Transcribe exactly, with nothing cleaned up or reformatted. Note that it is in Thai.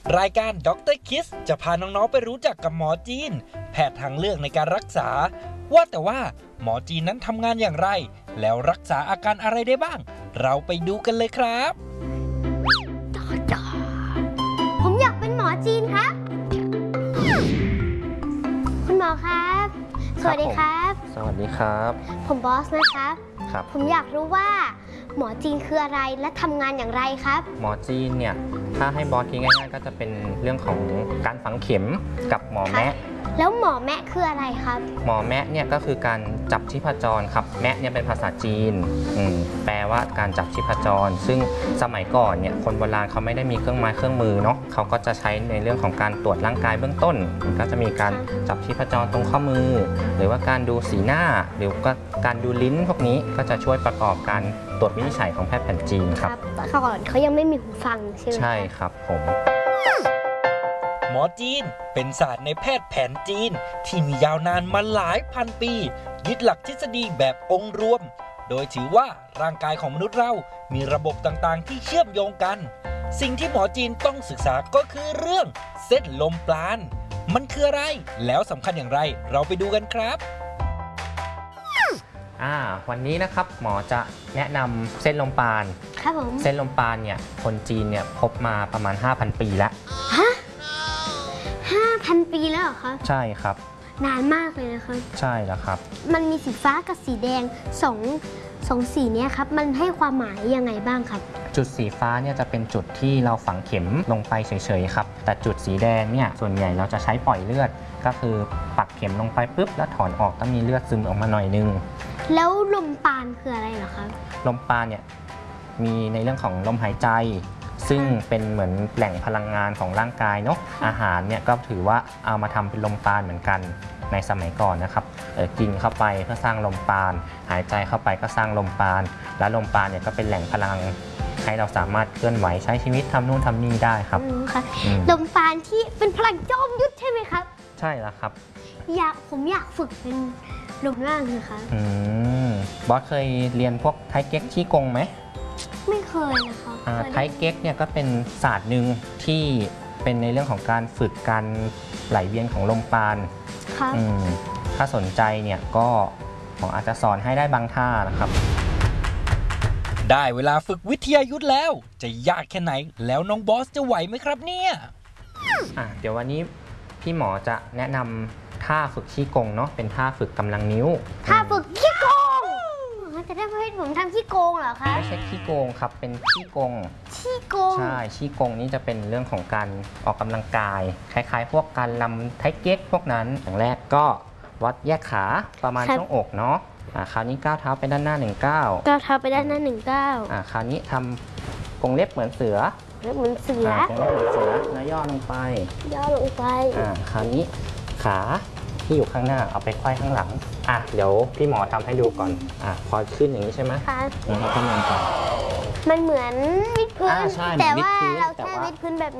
รายการด็อกเตอร์คิสจะพาน้องๆไปรู้จักกับหมอจีนแพทย์ทางเลือกในการรักษาว่าแต่ว่าหมอจีนนั้นทำงานอย่างไรแล้วรักษาอาการอะไรได้บ้างเราไปดูกันเลยครับผมอยากเป็นหมอจีนครับคุณหมอครับสวัสดีครับสวัสดีครับผมบอสนะครับครับผมอยากรู้ว่าหมอจีนคืออะไรและทำงานอย่างไรครับหมอจีนเนี่ยถ้าให้บอสคิดง่ายๆก็จะเป็นเรื่องของการฝังเข็มกับหมอแมะแล้วหมอแมะคืออะไรครับหมอแมะเนี่ยก็คือการจับชีพจรครับแมะเนี่ยเป็นภาษาจีนแปลว่าการจับชีพจรซึ่งสมัยก่อนเนี่ยคนโบราณเขาไม่ได้มีเครื่องไม้เครื่องมือเนาะเขาก็จะใช้ในเรื่องของการตรวจร่างกายเบื้องต้นก็จะมีการจับชีพจรตรงข้อมือหรือว่าการดูสีหน้าหรือก็การดูลิ้นพวกนี้ก็จะช่วยประกอบการตรวจวินิจฉัยของแพทย์แผนจีนครับก่อนเขายังไม่มีหูฟังใช่ไหมใช่ครับผมหมอจีนเป็นศาสตร์ในแพทย์แผนจีนที่มียาวนานมาหลายพันปียึดหลักทฤษฎีแบบองค์รวมโดยถือว่าร่างกายของมนุษย์เรามีระบบต่างๆที่เชื่อมโยงกันสิ่งที่หมอจีนต้องศึกษาก็คือเรื่องเส้นลมปราณมันคืออะไรแล้วสำคัญอย่างไรเราไปดูกันครับอ่าวันนี้นะครับหมอจะแนะนำเส้นลมปราณครับผมเส้นลมปราณเนี่ยคนจีนเนี่ยพบมาประมาณ ห้าพัน ปีแล้วฮะ ห้าพัน ปีแล้วเหรอคะใช่ครับนานมากเลยนะคะใช่แล้วครับมันมีสีฟ้ากับสีแดงสองสองสีนี้ครับมันให้ความหมายยังไงบ้างครับจุดสีฟ้าเนี่ยจะเป็นจุดที่เราฝังเข็มลงไปเฉยๆครับแต่จุดสีแดงเนี่ยส่วนใหญ่เราจะใช้ปล่อยเลือดก็คือปักเข็มลงไปปุ๊บแล้วถอนออกก็มีเลือดซึมออกมาหน่อยนึงแล้วลมปราณคืออะไรเหรอครับลมปราณเนี่ยมีในเรื่องของลมหายใจซึ่งเป็นเหมือนแหล่งพลังงานของร่างกายเนาะอาหารเนี่ยก็ถือว่าเอามาทำเป็นลมปราณเหมือนกันในสมัยก่อนนะครับกินเข้าไปเพื่อสร้างลมปราณหายใจเข้าไปก็สร้างลมปราณและลมปราณเนี่ยก็เป็นแหล่งพลังให้เราสามารถเคลื่อนไหวใช้ชีวิตทำนู่นทำนี่ได้ครับค่ะลมปราณที่เป็นพลังจอมยุทธใช่ไหมครับใช่แล้วครับอยากผมอยากฝึกเป็นลมล่างเลยค่ะอืมบอสเคยเรียนพวกไทเก๊กชี่กงไหมไม่เคยนะคะไทเก๊กเนี่ยก็เป็นศาสตร์หนึ่งที่เป็นในเรื่องของการฝึกการไหลเวียนของลมปราณถ้าสนใจเนี่ยก็หมออาจจะสอนให้ได้บางท่านะครับได้เวลาฝึกวิทยายุทธแล้วจะยากแค่ไหนแล้วน้องบอสจะไหวไหมครับเนี่ยอ่ะเดี๋ยววันนี้พี่หมอจะแนะนำท่าฝึกชี้กงเนาะเป็นท่าฝึกกำลังนิ้วท่าฝึกขี้โกงจะได้ให้ผมทำขี้โกงเหรอคะไม่ใช่ขี้โกงครับเป็นขี้กงขี้โกงใช่ขี้กงนี่จะเป็นเรื่องของการออกกำลังกายคล้ายๆพวกการลำไทเก๊กพวกนั้นอย่างแรกก็วัดแยกขาประมาณช่วงอกเนาะอ่าคราวนี้ก้าวเท้าไปด้านหน้าหนึ่งก้าวก้าวเท้าไปด้านหน้าหนึ่งก้าวอ่าคราวนี้ทำกงเล็บเหมือนเสือเล็บเหมือนเสือกงเล็บเหมือนเสือแล้วย่อลงไปย่อลงไปอ่าคราวนี้ขาที่อยู่ข้างหน้าเอาไปไขว้ข้างหลังอ่ะเดี๋ยวพี่หมอทำให้ดูก่อนอ่ะพอขึ้นอย่างนี้ใช่ไหมค่ะแล้วก็ทำงานก่อนมันเหมือนวิดพื้นแต่ว่าเราแค่วิดพื้นแบบ